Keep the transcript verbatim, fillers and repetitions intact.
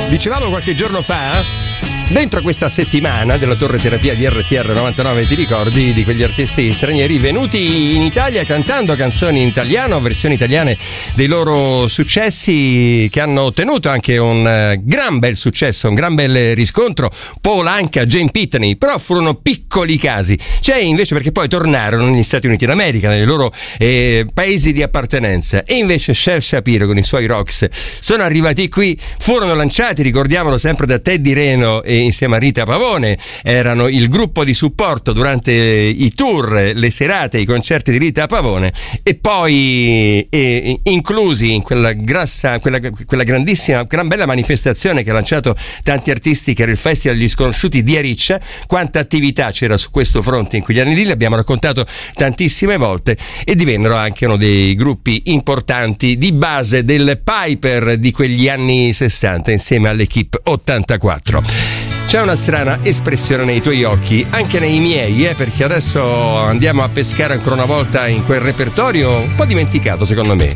Dicevamo qualche giorno fa, dentro questa settimana della Torre Terapia di R T R novantanove, ti ricordi di quegli artisti stranieri venuti in Italia cantando canzoni in italiano, versioni italiane dei loro successi, che hanno ottenuto anche un uh, gran bel successo, un gran bel riscontro? Paul Anka, Jane Pitney, però furono piccoli casi. C'è invece perché poi tornarono negli Stati Uniti d'America, nei loro eh, paesi di appartenenza, e invece Shel Shapiro con i suoi Rocks sono arrivati qui, furono lanciati, ricordiamolo sempre, da Teddy Reno e insieme a Rita Pavone, erano il gruppo di supporto durante i tour, le serate, i concerti di Rita Pavone, e poi e, inclusi in quella grassa, quella, quella grandissima, gran bella manifestazione che ha lanciato tanti artisti, che era il Festival degli Sconosciuti di Ariccia. Quanta attività c'era su questo fronte in quegli anni lì, l'abbiamo raccontato tantissime volte, e divennero anche uno dei gruppi importanti di base del Piper di quegli anni sessanta insieme all'Equipe ottantaquattro. C'è una strana espressione nei tuoi occhi, anche nei miei, eh, perché adesso andiamo a pescare ancora una volta in quel repertorio un po' dimenticato, secondo me.